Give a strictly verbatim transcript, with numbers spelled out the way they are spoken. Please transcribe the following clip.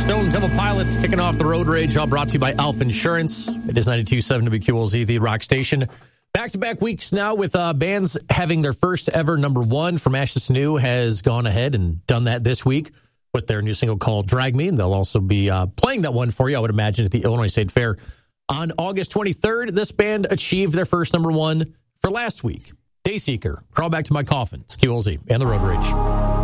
Stone Temple Pilots kicking off the Road Rage, all brought to you by Alpha Insurance. It is ninety-two point seven W Q L Z, the rock station. Back-to-back weeks now with uh, bands having their first ever number one. From Ashes to New has gone ahead and done that this week with their new single called Drag Me. And they'll also be uh, playing that one for you, I would imagine, at the Illinois State Fair. On August twenty-third, this band achieved their first number one for last week. Dayseeker, Crawl Back to My Coffin. It's Q L Z and the Road Rage.